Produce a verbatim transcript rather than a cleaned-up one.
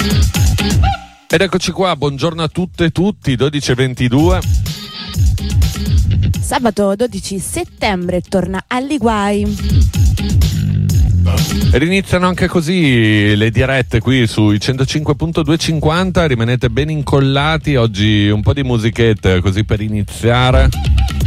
Ed eccoci qua, buongiorno a tutte e tutti, dodici e ventidue. Sabato dodici settembre torna Alliguai. Ed iniziano anche così le dirette qui sui centocinque virgola duecentocinquanta, rimanete ben incollati, oggi un po' di musichette così per iniziare.